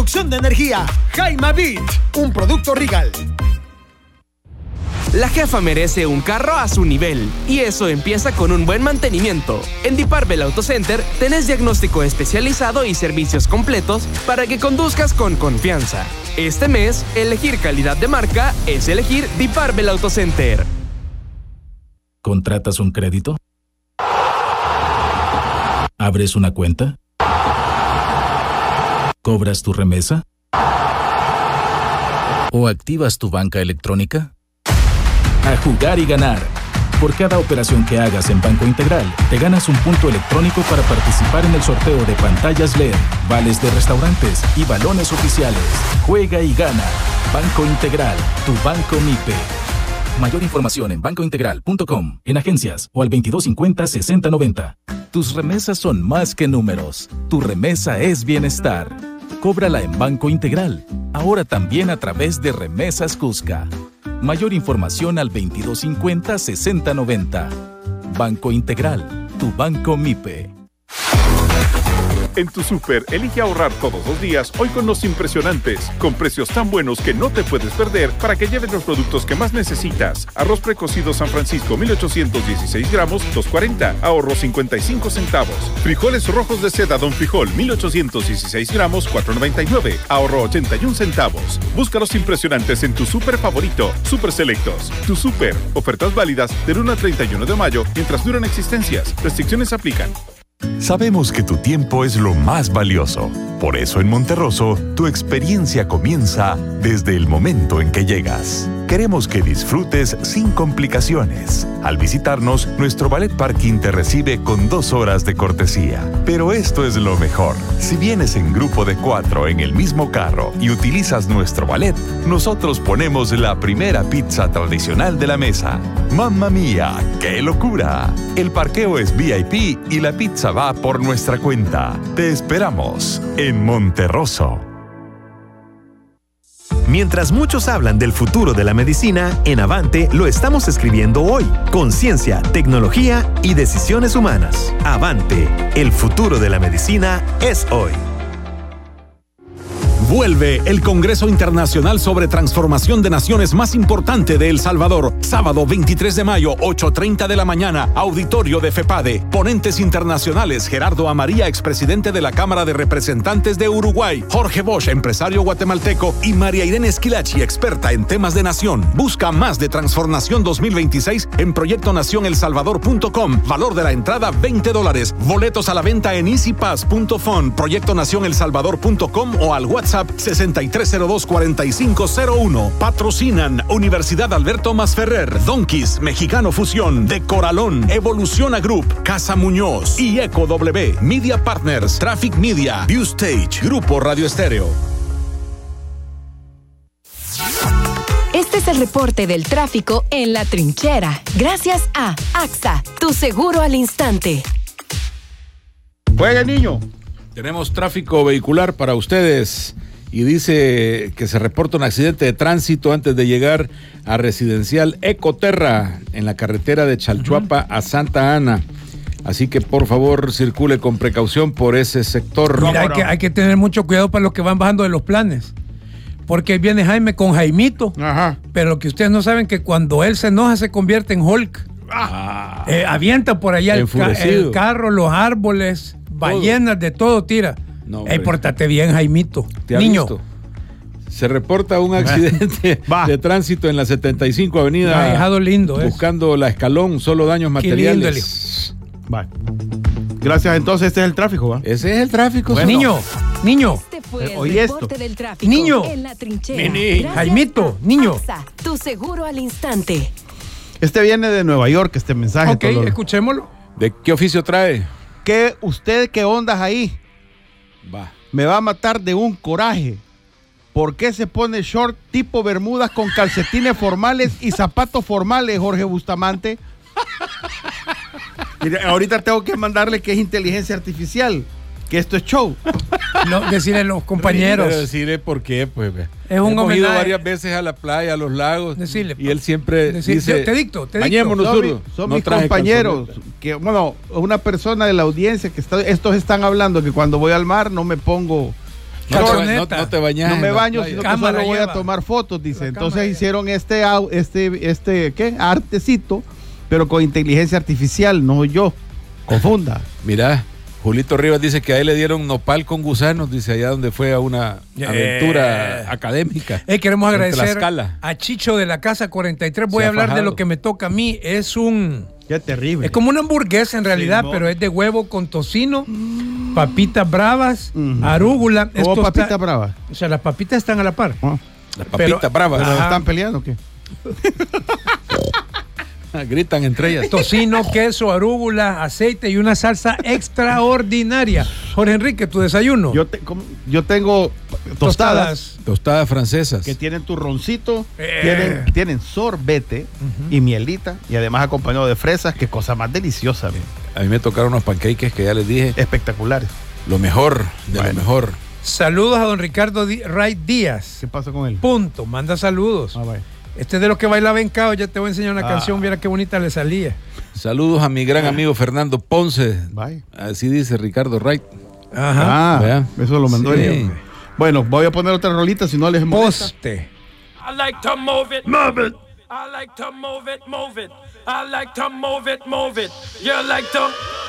producción de energía. Jaima Beat, un producto Regal. La jefa merece un carro a su nivel, y eso empieza con un buen mantenimiento. En Diparbel Auto Center tenés diagnóstico especializado y servicios completos para que conduzcas con confianza. Este mes, elegir calidad de marca es elegir Diparbel Auto Center. ¿Contratas un crédito? ¿Abres una cuenta? ¿Cobras tu remesa? ¿O activas tu banca electrónica? A jugar y ganar. Por cada operación que hagas en Banco Integral, te ganas un punto electrónico para participar en el sorteo de pantallas LED, vales de restaurantes y balones oficiales. Juega y gana. Banco Integral, tu banco MIPE. Mayor información en bancointegral.com, en agencias o al 2250-6090. Tus remesas son más que números. Tu remesa es bienestar. Cóbrala en Banco Integral. Ahora también a través de Remesas Cusca. Mayor información al 2250-6090. Banco Integral, tu banco MIPE. En tu súper, elige ahorrar todos los días, hoy con los impresionantes, con precios tan buenos que no te puedes perder para que lleves los productos que más necesitas. Arroz precocido San Francisco, 1816 gramos, 2.40, ahorro 55 centavos. Frijoles rojos de seda Don Frijol, 1816 gramos, 4.99, ahorro 81 centavos. Busca los impresionantes en tu súper favorito, Súper Selectos. Tu súper, ofertas válidas del 1 al 31 de mayo, mientras duran existencias. Restricciones aplican. Sabemos que tu tiempo es lo más valioso. Por eso en Monterroso, tu experiencia comienza desde el momento en que llegas. Queremos que disfrutes sin complicaciones. Al visitarnos, nuestro ballet parking te recibe con 2 horas de cortesía. Pero esto es lo mejor. Si vienes en grupo de 4 en el mismo carro y utilizas nuestro ballet, nosotros ponemos la primera pizza tradicional de la mesa. ¡Mamma mía! ¡Qué locura! El parqueo es VIP y la pizza va por nuestra cuenta. Te esperamos en Monterroso. Mientras muchos hablan del futuro de la medicina, en Avante lo estamos escribiendo hoy, con ciencia, tecnología y decisiones humanas. Avante, el futuro de la medicina es hoy. Vuelve el Congreso Internacional sobre Transformación de Naciones más importante de El Salvador. Sábado 23 de mayo, 8:30 de la mañana, auditorio de FEPADE. Ponentes internacionales: Gerardo Amaría, expresidente de la Cámara de Representantes de Uruguay; Jorge Bosch, empresario guatemalteco; y María Irene Esquilachi, experta en temas de nación. Busca más de Transformación 2026 en proyectonacionelsalvador.com. Valor de la entrada $20. Boletos a la venta en easypass.fun, proyectonacionelsalvador.com o al WhatsApp 6302-4501. Patrocinan Universidad Alberto Masferrer, Donquis, Mexicano Fusión, De Coralón, Evoluciona Group, Casa Muñoz y Eco W, Media Partners, Traffic Media, View Stage, Grupo Radio Estéreo. Este es el reporte del tráfico en La Trinchera, gracias a AXA, tu seguro al instante. Juega, niño. Tenemos tráfico vehicular para ustedes y dice que se reporta un accidente de tránsito antes de llegar a Residencial Ecoterra en la carretera de Chalchuapa a Santa Ana. Así que por favor circule con precaución por ese sector. Mira, hay que tener mucho cuidado para los que van bajando de los planes. Porque viene Jaime con Jaimito. Ajá. Pero lo que ustedes no saben que cuando él se enoja se convierte en Hulk. Avienta por allá el carro, los árboles, ballenas, de todo tira. No, pórtate bien, Jaimito. Niño. Visto? Se reporta un accidente de tránsito en la 75 Avenida. Dejado lindo, buscando la Escalón, solo daños materiales. Va. Gracias, entonces este es el tráfico, ¿va? Ese es el tráfico. Bueno. Niño. Este fue el oye reporte esto. Del tráfico niño. En La Trinchera. Jaimito, niño. AXA, tu seguro al instante. Este viene de Nueva York, este mensaje. Ok, escuchémoslo. ¿De qué oficio trae? ¿Qué ondas ahí? Va. Me va a matar de un coraje. ¿Por qué se pone short tipo bermudas con calcetines formales y zapatos formales, Jorge Bustamante? Mira, ahorita tengo que mandarle que es inteligencia artificial, que esto es show. No, decirle a los compañeros. Pero decirle por qué, pues. Es un hemos ido homenaje. varias veces a la playa, a los lagos. Decirle, y él siempre dice, te dicto. Bañémonos, son mis compañeros. Que, una persona de la audiencia que estos están hablando que cuando voy al mar no me pongo No te bañas. No me baño, sino que solo voy a tomar fotos, dice. Entonces hicieron ¿qué? Artecito, pero con inteligencia artificial, no yo. Confunda. Mira, Julito Rivas dice que a él le dieron nopal con gusanos, dice, allá donde fue a una aventura académica. Queremos agradecer a Chicho de la Casa 43. Voy a hablar de lo que me toca a mí. Qué terrible. Es como una hamburguesa en realidad, pero es de huevo con tocino, papitas bravas, arúgula. ¿Cómo papitas bravas? O sea, las papitas están a la par. Las papitas bravas. ¿Pero están peleando o qué? Gritan entre ellas. Tocino, queso, arúgula, aceite y una salsa extraordinaria. Jorge Enrique, tu desayuno. Yo tengo tostadas francesas. Que tienen turroncito, tienen sorbete y mielita, y además acompañado de fresas. Qué cosa más deliciosa. A mí me tocaron unos pancakes que ya les dije. Espectaculares. Lo mejor de lo mejor. Saludos a don Ricardo Wright Díaz. ¿Qué pasa con él? Punto. Manda saludos. Este es de los que bailaba en cao. Ya te voy a enseñar una canción. Viera qué bonita le salía. Saludos a mi gran amigo Fernando Ponce. Así dice Ricardo Wright. Ajá. Eso lo mandó él. Bueno, voy a poner otra rolita si no les molesta. Poste. I like to move it. Move it. I like to move it. Move it. I like to move it. Move it. You like to